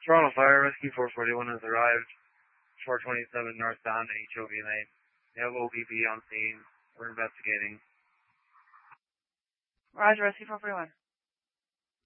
Toronto Fire, Rescue 441 has arrived. 427 northbound HOV lane. We have OBB on scene. We're investigating. Roger, Rescue 441.